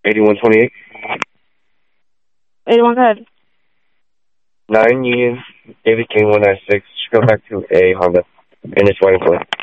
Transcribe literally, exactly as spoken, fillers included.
eighty-one twenty-eight. eighty-one, go ahead. nine Union, David King one nine six. Should go back to a Honda. And it's waiting for it.